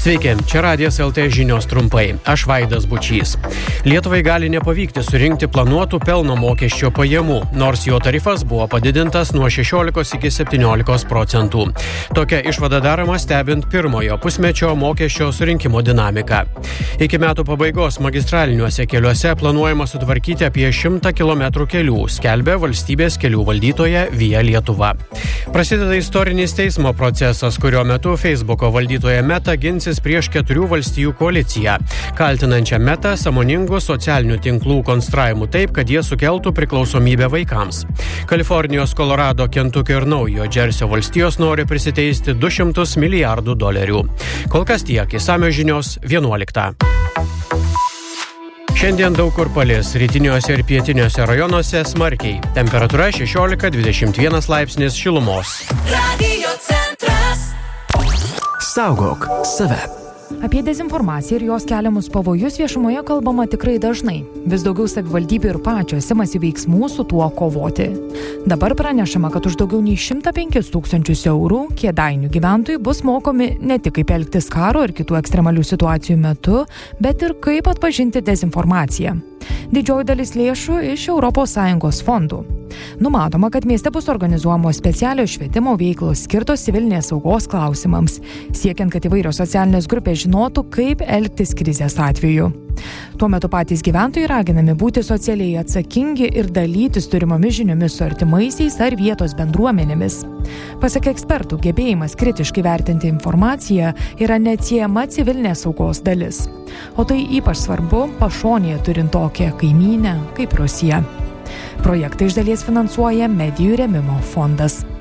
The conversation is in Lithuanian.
Sveiki, čia Radijas LT žinios trumpai. Aš Vaidas Bučys. Lietuvai gali nepavykti surinkti planuotų pelno mokesčio pajamų, nors jo tarifas buvo padidintas nuo 16 iki 17%. Tokia išvada daroma stebint pirmojo pusmečio mokesčio surinkimo dinamiką. Iki metų pabaigos magistraliniuose keliuose planuojama sutvarkyti apie 100 km kelių, skelbia valstybės kelių valdytoja Via Lietuva. Prasideda istorinis teismo procesas, kurio metu Facebooko valdytoja Meta ginsis prieš 4 valstijų koaliciją, kaltinančią Metą sąmoningų socialinių tinklų konstravimu taip, kad jie sukeltų priklausomybę vaikams. Kalifornijos, Kolorado, Kentukio ir Naujojo Džersio valstijos nori prisiteisti $200 milijardų. Kol kas tiek, išsamios žinios 11. Šiandien daug kur palis, rytiniuose ir pietiniuose rajonuose smarkiai. Temperatūra 16-21 laipsnis šilumos. Radio centras. Saugok save. Apie dezinformaciją ir jos keliamus pavojus viešumoje kalbama tikrai dažnai. Vis daugiau savivaldybių ir pačios imasi veiksmų su tuo kovoti. Dabar pranešama, kad už daugiau nei 105 000 eurų Kėdainių gyventojai bus mokomi ne tik kaip elgtis karo ir kitų ekstremalių situacijų metu, bet ir kaip atpažinti dezinformaciją. Didžioji dalis lėšų iš ES fondų. Numatoma, kad mieste bus organizuojamos specialios švietimo veiklos skirtos civilinės saugos klausimams, siekiant, kad įvairios socialinės grupės žinotų, kaip elgtis krizės atveju. Tuo metu patys gyventojai raginami būti socialiai atsakingi ir dalytis turimomis žiniomis su artimaisiais ar vietos bendruomenėmis. Pasak ekspertų, gebėjimas kritiškai vertinti informaciją yra neatsiejama civilinės saugos dalis. O tai ypač svarbu pašonėje turint tokią kaimynę kaip Rusija. Projektą iš dalies finansuoja Medijų rėmimo fondas.